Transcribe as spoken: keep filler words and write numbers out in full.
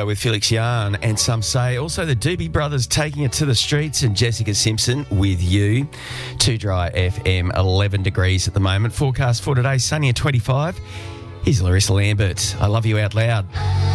uh, with Felix Yarn and Some Say. Also, the Doobie Brothers taking it to the streets and Jessica Simpson with You. Too Dry F M, eleven degrees at the moment. Forecast for today, sunny at twenty-five. Here's Larissa Lambert. I love you out loud.